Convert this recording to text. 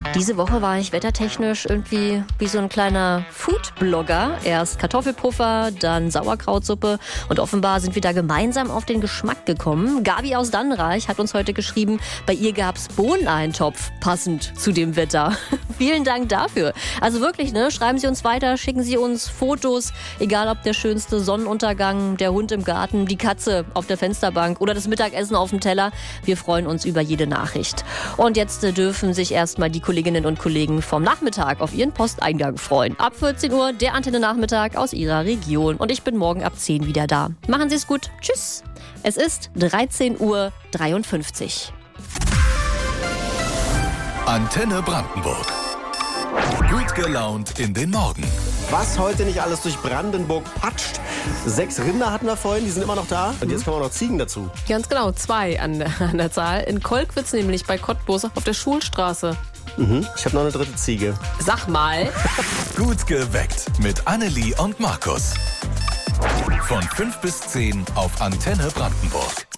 Diese Woche war ich wettertechnisch irgendwie wie so ein kleiner Food-Blogger. Erst Kartoffelpuffer, dann Sauerkrautsuppe und offenbar sind wir da gemeinsam auf den Geschmack gekommen. Gabi aus Dannreich hat uns heute geschrieben, bei ihr gab's Bohneneintopf, passend zu dem Wetter. Vielen Dank dafür. Also wirklich, ne? Schreiben Sie uns weiter, schicken Sie uns Fotos, egal ob der schönste Sonnenuntergang, der Hund im Garten, die Katze auf der Fensterbank oder das Mittagessen auf dem Teller. Wir freuen uns über jede Nachricht. Und jetzt dürfen sich erstmal die Kolleginnen und Kollegen vom Nachmittag auf ihren Posteingang freuen. Ab 14 Uhr der Antenne-Nachmittag aus Ihrer Region. Und ich bin morgen ab 10 wieder da. Machen Sie es gut. Tschüss. Es ist 13:53 Uhr. Antenne Brandenburg. Gut gelaunt in den Morgen. Was heute nicht alles durch Brandenburg patscht. 6 Rinder hatten wir vorhin, die sind immer noch da. Und jetzt kommen auch noch Ziegen dazu. Ganz genau, 2 an der Zahl. In Kolkwitz nämlich bei Cottbus auf der Schulstraße. Ich habe noch eine 3. Ziege. Sag mal. Gut geweckt mit Annelie und Markus. Von 5 bis 10 auf Antenne Brandenburg.